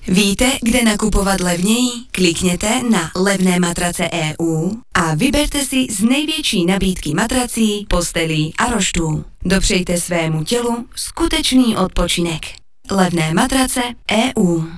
Víte, kde nakupovat levněji? Klikněte na Levné matrace EU a vyberte si z největší nabídky matrací, postelí a roštů. Dopřejte svému tělu skutečný odpočinek. Levné matrace EU.